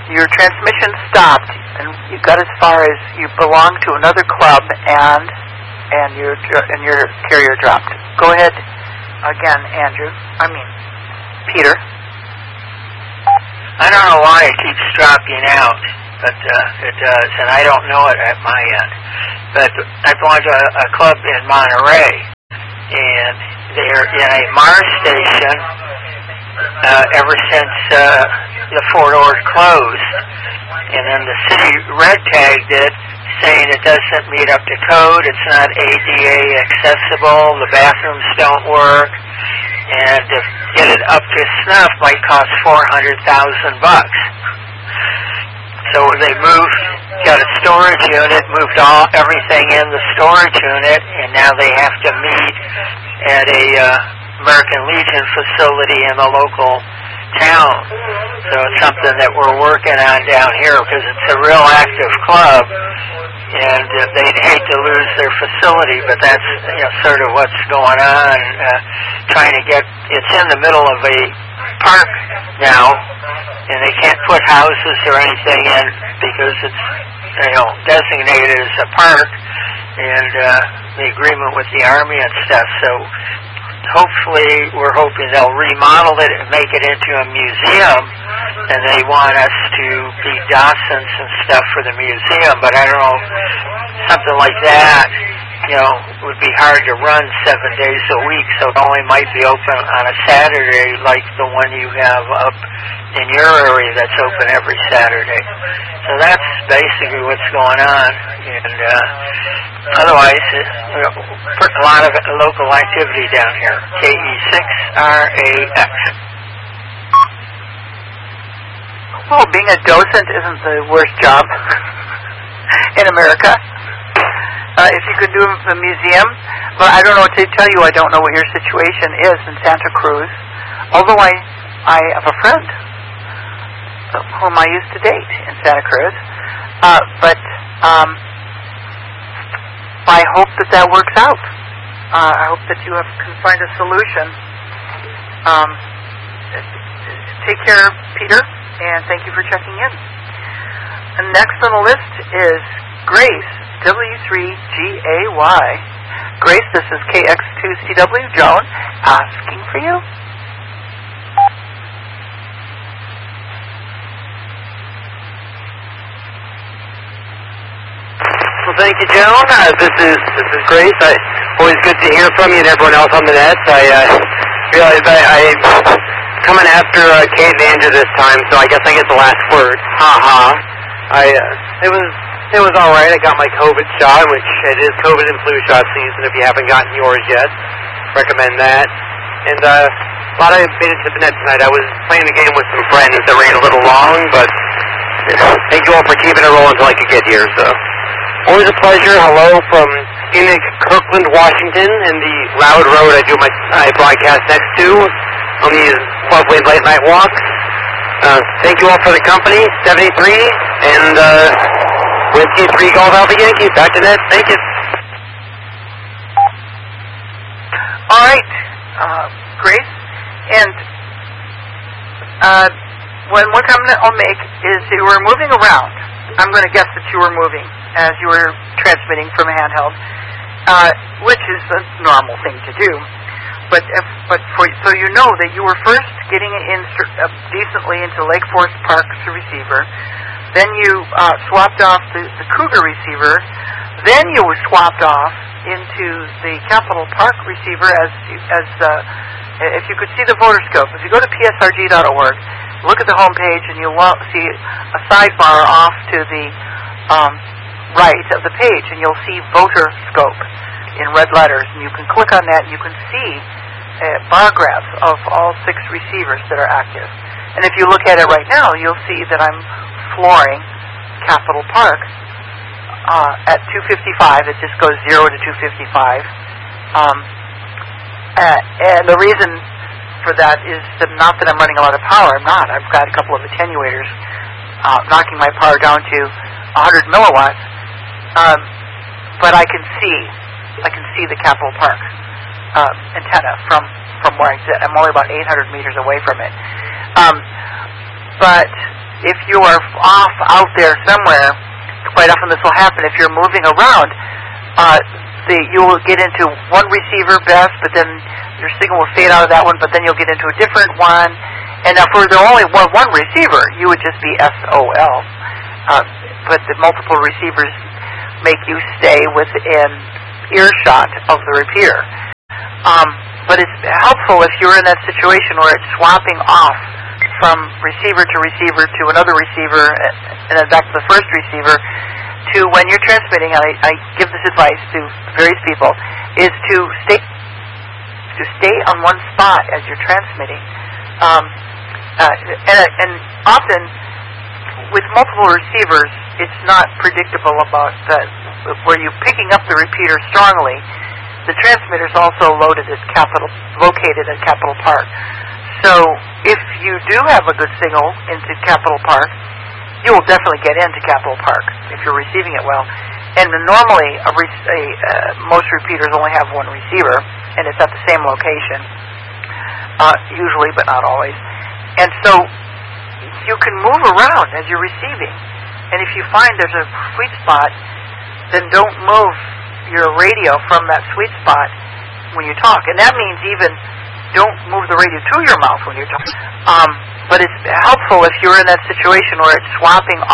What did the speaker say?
your transmission stopped, and you got as far as you belong to another club, and your carrier dropped. Go ahead again, Andrew. Peter. I don't know why it keeps dropping out, but it does, and I don't know it at my end. But I belong to a club in Monterey, and they're in a Mars station ever since the Fort Ord closed. And then the city red tagged it, saying it doesn't meet up to code, it's not ADA accessible, the bathrooms don't work, and to get it up to snuff might cost $400,000. So they got a storage unit, moved everything in the storage unit, and now they have to meet at a American Legion facility in the local town. So it's something that we're working on down here because it's a real active club, and they'd hate to lose their facility, but that's sort of what's going on. Trying to it's in the middle of a park now, and they can't put houses or anything in because it's designated as a park, and the agreement with the Army and stuff. So hopefully we're hoping they'll remodel it and make it into a museum, and they want us to be docents and stuff for the museum, but I don't know, something like that would be hard to run 7 days a week, so it only might be open on a Saturday like the one you have up in your area that's open every Saturday. So that's basically what's going on, and otherwise, a lot of local activity down here. KE6RAX. Well, being a docent isn't the worst job in America. If you could do a museum, but I don't know what to tell you. I don't know what your situation is in Santa Cruz. Although I have a friend whom I used to date in Santa Cruz. But I hope that works out. I hope that you can find a solution. Take care, Peter, and thank you for checking in. And next on the list is Grace, W3GAY. Grace, this is KX2CW, Joan, asking for you. Well, thank you, Joan. This is Grace. Always good to hear from you and everyone else on the net. I realize I'm coming after Kate and Andrew this time, so I guess I get the last word. It was all right. I got my COVID shot, which it is COVID and flu shot season. If you haven't gotten yours yet, recommend that. And a lot of made it to the net tonight. I was playing a game with some friends that ran a little long, but thank you all for keeping it rolling until I could get here. So always a pleasure. Hello from scenic Kirkland, Washington, and the loud road I do my broadcast next to on these lovely late night walks. Thank you all for the company. 73 and. Whiskey 3 Golf Alpha Yankee, back to net. Thank you. All right, Grace. And one comment I'll make is you were moving around. I'm going to guess that you were moving as you were transmitting from a handheld, which is a normal thing to do. So you know that you were first getting in decently into Lake Forest Park as a receiver. Then you swapped off the Cougar receiver. Then you were swapped off into the Capitol Park receiver as if you could see the voter scope. If you go to psrg.org, look at the home page, and you'll see a sidebar off to the right of the page, and you'll see voter scope in red letters. And you can click on that, and you can see bar graphs of all 6 receivers that are active. And if you look at it right now, you'll see that I'm flooring Capitol Park at 255. It just goes 0 to 255. And the reason for that is not that I'm running a lot of power. I'm not. I've got a couple of attenuators knocking my power down to 100 milliwatts. But I can see the Capitol Park antenna from where I sit. I'm only about 800 meters away from it. But if you are off out there somewhere, quite often this will happen. If you're moving around, you will get into one receiver best, but then your signal will fade out of that one, but then you'll get into a different one. And now for the only one receiver, you would just be SOL. But the multiple receivers make you stay within earshot of the repeater. But it's helpful if you're in that situation where it's swapping off from receiver to receiver to another receiver, and then back to the first receiver, to when you're transmitting, and I give this advice to various people, is to stay on one spot as you're transmitting. And often, with multiple receivers, it's not predictable about where you're picking up the repeater strongly. The transmitter's also located at Capitol Park. So if you do have a good signal into Capitol Park, you will definitely get into Capitol Park if you're receiving it well. And normally, most repeaters only have one receiver, and it's at the same location, usually, but not always. And so you can move around as you're receiving. And if you find there's a sweet spot, then don't move your radio from that sweet spot when you talk. And that means even don't move the radio to your mouth when you're talking. But it's helpful if you're in that situation where it's swapping